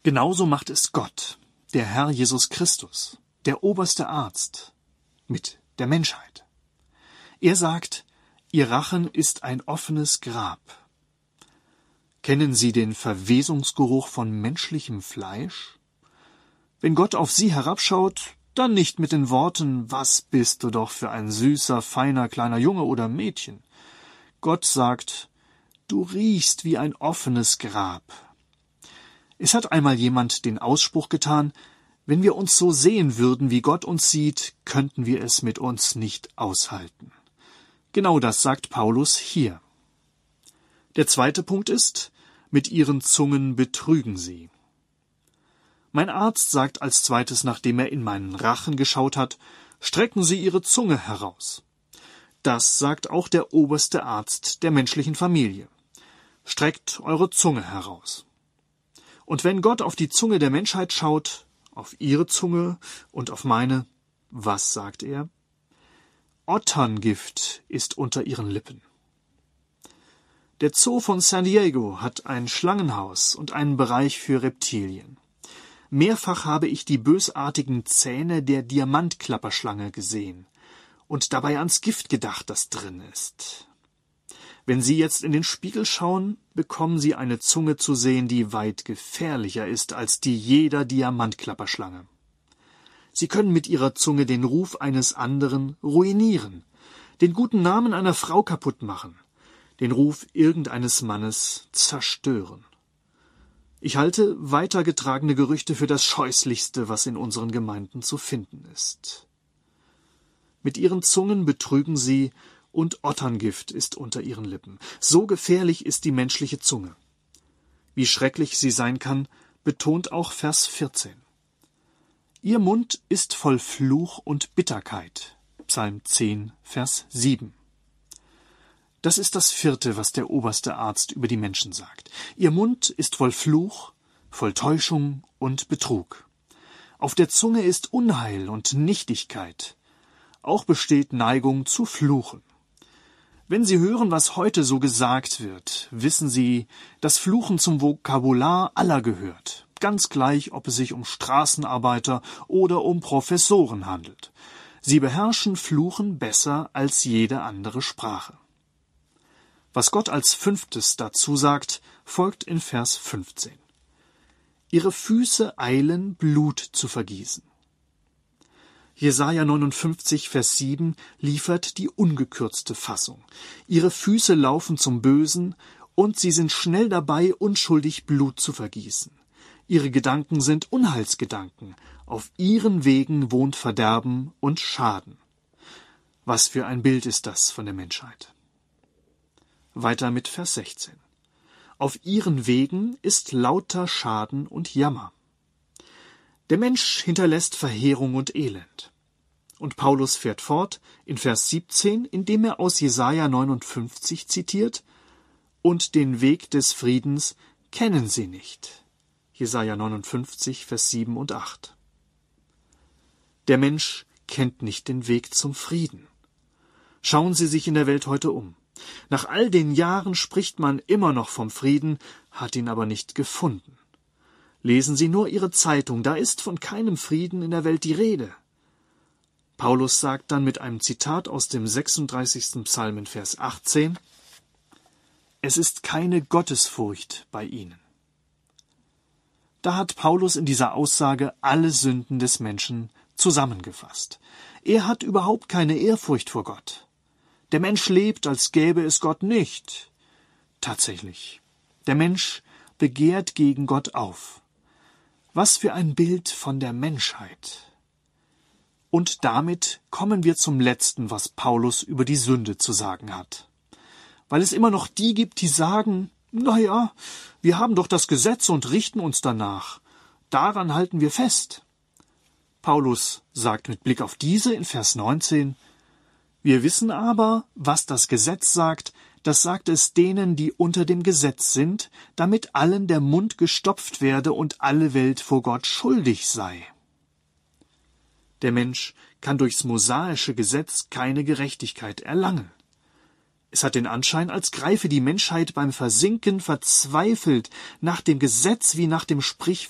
Genauso macht es Gott, der Herr Jesus Christus, der oberste Arzt, mit der Menschheit. Er sagt, ihr Rachen ist ein offenes Grab. Kennen Sie den Verwesungsgeruch von menschlichem Fleisch? Wenn Gott auf Sie herabschaut, dann nicht mit den Worten, was bist du doch für ein süßer, feiner, kleiner Junge oder Mädchen. Gott sagt, du riechst wie ein offenes Grab. Es hat einmal jemand den Ausspruch getan, wenn wir uns so sehen würden, wie Gott uns sieht, könnten wir es mit uns nicht aushalten. Genau das sagt Paulus hier. Der zweite Punkt ist, mit ihren Zungen betrügen sie. Mein Arzt sagt als zweites, nachdem er in meinen Rachen geschaut hat, strecken Sie Ihre Zunge heraus. Das sagt auch der oberste Arzt der menschlichen Familie. Streckt eure Zunge heraus. Und wenn Gott auf die Zunge der Menschheit schaut, auf ihre Zunge und auf meine, was sagt er? Otterngift ist unter ihren Lippen. Der Zoo von San Diego hat ein Schlangenhaus und einen Bereich für Reptilien. Mehrfach habe ich die bösartigen Zähne der Diamantklapperschlange gesehen und dabei ans Gift gedacht, das drin ist. Wenn Sie jetzt in den Spiegel schauen, bekommen Sie eine Zunge zu sehen, die weit gefährlicher ist als die jeder Diamantklapperschlange. Sie können mit Ihrer Zunge den Ruf eines anderen ruinieren, den guten Namen einer Frau kaputt machen, den Ruf irgendeines Mannes zerstören. Ich halte weitergetragene Gerüchte für das Scheußlichste, was in unseren Gemeinden zu finden ist. Mit ihren Zungen betrügen sie, und Otterngift ist unter ihren Lippen. So gefährlich ist die menschliche Zunge. Wie schrecklich sie sein kann, betont auch Vers 14. Ihr Mund ist voll Fluch und Bitterkeit. Psalm 10, Vers 7. Das ist das vierte, was der oberste Arzt über die Menschen sagt. Ihr Mund ist voll Fluch, voll Täuschung und Betrug. Auf der Zunge ist Unheil und Nichtigkeit. Auch besteht Neigung zu fluchen. Wenn Sie hören, was heute so gesagt wird, wissen Sie, dass Fluchen zum Vokabular aller gehört, ganz gleich, ob es sich um Straßenarbeiter oder um Professoren handelt. Sie beherrschen Fluchen besser als jede andere Sprache. Was Gott als fünftes dazu sagt, folgt in Vers 15. Ihre Füße eilen, Blut zu vergießen. Jesaja 59, Vers 7 liefert die ungekürzte Fassung. Ihre Füße laufen zum Bösen und sie sind schnell dabei, unschuldig Blut zu vergießen. Ihre Gedanken sind Unheilsgedanken. Auf ihren Wegen wohnt Verderben und Schaden. Was für ein Bild ist das von der Menschheit? Weiter mit Vers 16. Auf ihren Wegen ist lauter Schaden und Jammer. Der Mensch hinterlässt Verheerung und Elend. Und Paulus fährt fort in Vers 17, indem er aus Jesaja 59 zitiert, und den Weg des Friedens kennen sie nicht. Jesaja 59, Vers 7 und 8. Der Mensch kennt nicht den Weg zum Frieden. Schauen Sie sich in der Welt heute um. Nach all den Jahren spricht man immer noch vom Frieden, hat ihn aber nicht gefunden. Lesen Sie nur Ihre Zeitung, da ist von keinem Frieden in der Welt die Rede. Paulus sagt dann mit einem Zitat aus dem 36. Psalm in Vers 18, es ist keine Gottesfurcht bei ihnen. Da hat Paulus in dieser Aussage alle Sünden des Menschen zusammengefasst. Er hat überhaupt keine Ehrfurcht vor Gott. Der Mensch lebt, als gäbe es Gott nicht. Tatsächlich, der Mensch begehrt gegen Gott auf. Was für ein Bild von der Menschheit. Und damit kommen wir zum Letzten, was Paulus über die Sünde zu sagen hat. Weil es immer noch die gibt, die sagen, naja, wir haben doch das Gesetz und richten uns danach. Daran halten wir fest. Paulus sagt mit Blick auf diese in Vers 19, wir wissen aber, was das Gesetz sagt, das sagt es denen, die unter dem Gesetz sind, damit allen der Mund gestopft werde und alle Welt vor Gott schuldig sei. Der Mensch kann durchs mosaische Gesetz keine Gerechtigkeit erlangen. Es hat den Anschein, als greife die Menschheit beim Versinken verzweifelt nach dem Gesetz wie nach dem